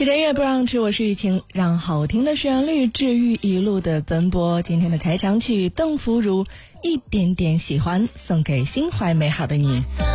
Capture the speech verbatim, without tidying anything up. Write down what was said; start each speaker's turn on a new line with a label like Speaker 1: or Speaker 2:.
Speaker 1: 期待乐不让吃，我是雨晴，让好听的旋律治愈一路的奔波。今天的开场曲邓福如一点点喜欢，送给心怀美好的你。